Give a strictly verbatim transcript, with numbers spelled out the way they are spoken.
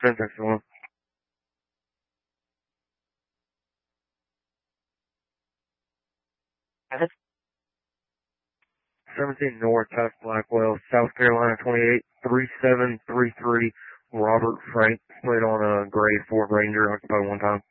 ten sixty-one. seventeen North Past Blackwell, South Carolina twenty-eight, three seven three three, Robert Frank, played on a gray Ford Ranger, occupied one time.